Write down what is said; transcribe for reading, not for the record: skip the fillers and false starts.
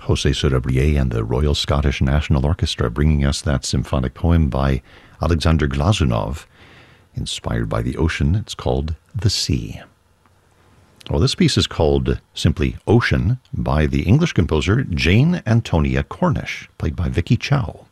José Sorabrier and the Royal Scottish National Orchestra bringing us that symphonic poem by Alexander Glazunov, inspired by the ocean. It's called The Sea. Well, this piece is called simply Ocean by the English composer Jane Antonia Cornish, played by Vicky Chow.